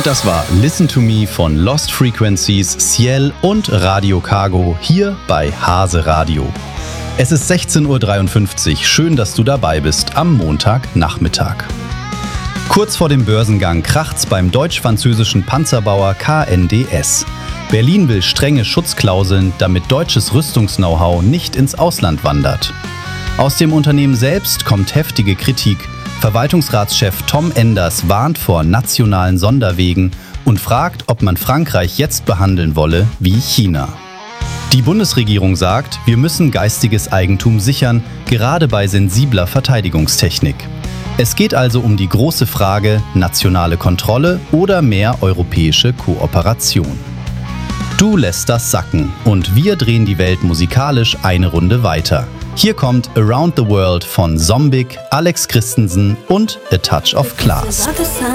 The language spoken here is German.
Und das war Listen to Me von Lost Frequencies, Ciel und Radio Cargo hier bei Hase Radio. Es ist 16:53 Uhr. Schön, dass du dabei bist am Montagnachmittag. Kurz vor dem Börsengang kracht's beim deutsch-französischen Panzerbauer KNDS. Berlin will strenge Schutzklauseln, damit deutsches Rüstungs-Know-how nicht ins Ausland wandert. Aus dem Unternehmen selbst kommt heftige Kritik. Verwaltungsratschef Tom Enders warnt vor nationalen Sonderwegen und fragt, ob man Frankreich jetzt behandeln wolle wie China. Die Bundesregierung sagt, wir müssen geistiges Eigentum sichern, gerade bei sensibler Verteidigungstechnik. Es geht also um die große Frage, nationale Kontrolle oder mehr europäische Kooperation. Du lässt das sacken und wir drehen die Welt musikalisch eine Runde weiter. Hier kommt Around the World von Zombig, Alex Christensen und A Touch of Class.